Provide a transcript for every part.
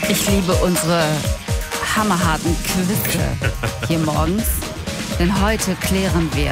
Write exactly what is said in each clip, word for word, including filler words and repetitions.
Ich liebe unsere hammerharten Quizze hier morgens, denn heute klären wir,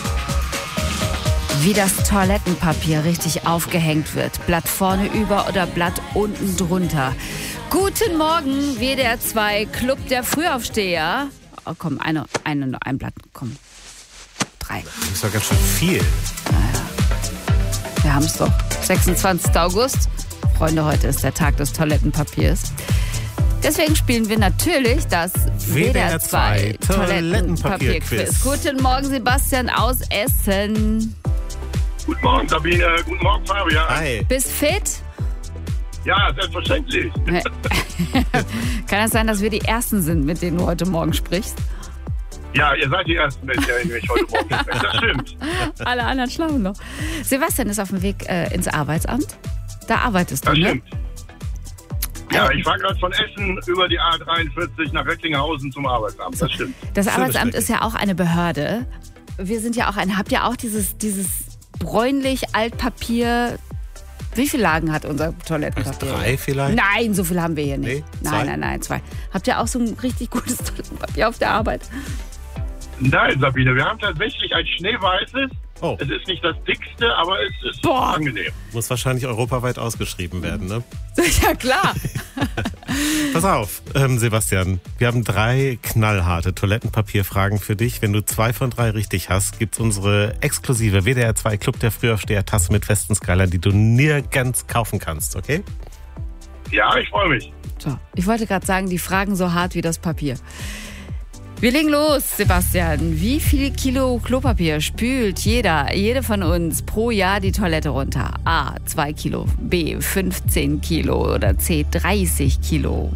wie das Toilettenpapier richtig aufgehängt wird. Blatt vorne über oder Blatt unten drunter. Guten Morgen, W D R zwei, Club der Frühaufsteher. Oh, komm, eine, eine, ein Blatt, komm. Drei. Das ist doch ganz schön viel. Naja. Wir haben es doch. sechsundzwanzigster August. Freunde, heute ist der Tag des Toilettenpapiers. Deswegen spielen wir natürlich das W D R zwei Toilettenpapier-Quiz. Guten Morgen, Sebastian aus Essen. Guten Morgen, Sabine. Guten Morgen, Fabian. Hi. Bist fit? Ja, selbstverständlich. Kann es sein, dass wir die Ersten sind, mit denen du heute Morgen sprichst? Ja, ihr seid die Ersten, mit denen ich heute Morgen spreche. Das stimmt. Alle anderen schlafen noch. Sebastian ist auf dem Weg äh, ins Arbeitsamt. Da arbeitest du, Das ne? stimmt. Ja, ich fahre gerade von Essen über die A dreiundvierzig nach Recklinghausen zum Arbeitsamt. Das stimmt. Das Arbeitsamt Strecke. ist ja auch eine Behörde. Wir sind ja auch ein, habt ihr auch dieses, dieses bräunlich Altpapier? Wie viele Lagen hat unser Toilettenpapier? Drei vielleicht? Nein, so viel haben wir hier nicht. Nee, zwei? nein, nein, nein, zwei. Habt ihr auch so ein richtig gutes Toilettenpapier auf der Arbeit? Nein, Sabine, wir haben tatsächlich ein schneeweißes. Oh. Es ist nicht das dickste, aber es ist Boah. angenehm. Muss wahrscheinlich europaweit ausgeschrieben werden, ne? Ja, klar. Pass auf, ähm, Sebastian. Wir haben drei knallharte Toilettenpapierfragen für dich. Wenn du zwei von drei richtig hast, gibt's unsere exklusive W D R zwei Club der Frühaufsteher-Tasse mit festen Skylern, die du nirgends kaufen kannst, okay? Ja, ich freue mich. So, ich wollte gerade sagen, die Fragen so hart wie das Papier. Wir legen los, Sebastian. Wie viel Kilo Klopapier spült jeder, jede von uns pro Jahr die Toilette runter? A, zwei Kilo, B, fünfzehn Kilo oder C, dreißig Kilo?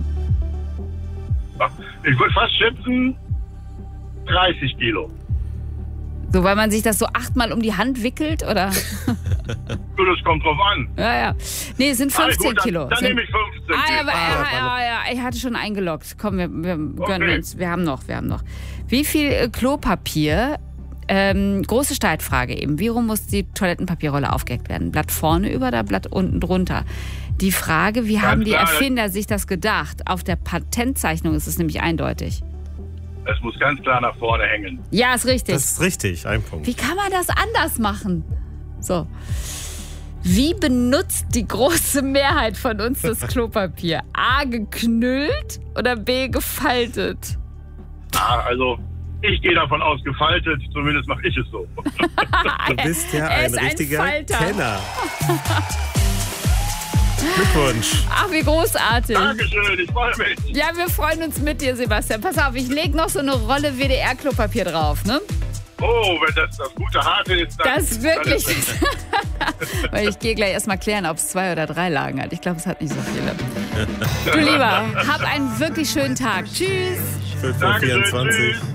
Ich würde fast schätzen, dreißig Kilo. So, weil man sich das so achtmal um die Hand wickelt, oder? Du, das kommt drauf an. Ja, ja. Nee, es sind Ah, fünfzehn gut, dann, Kilo. Dann Sind- nehme ich fünfzehn Ah, ja, Kilo. aber, ja, ja, ja, ich hatte schon eingeloggt. Komm, wir, wir gönnen Okay. uns. Wir haben noch, wir haben noch. Wie viel äh, Klopapier, ähm, große Streitfrage eben, wie rum muss die Toilettenpapierrolle aufgehängt werden? Blatt vorne über oder Blatt unten drunter? Die Frage, wie haben die klar. Erfinder sich das gedacht? Auf der Patentzeichnung ist es nämlich eindeutig. Es muss ganz klar nach vorne hängen. Ja, ist richtig. Das ist richtig, ein Punkt. Wie kann man das anders machen? So. Wie benutzt die große Mehrheit von uns das Klopapier? A, geknüllt oder B, gefaltet? Ah, also, ich gehe davon aus, gefaltet. Zumindest mache ich es so. Du bist ja Er ein ist ein richtiger Falter. Kenner. Glückwunsch. Ach, wie großartig. Dankeschön, ich freue mich. Ja, wir freuen uns mit dir, Sebastian. Pass auf, ich lege noch so eine Rolle W D R-Klopapier drauf, ne? Oh, wenn das das gute Harte ist, dann... Das ist wirklich... Dann ist Weil ich gehe gleich erstmal klären, ob es zwei oder drei Lagen hat. Ich glaube, es hat nicht so viele. Du Lieber, hab einen wirklich schönen Tag. Tschüss. fünf Uhr Dankeschön, vierundzwanzig. tschüss.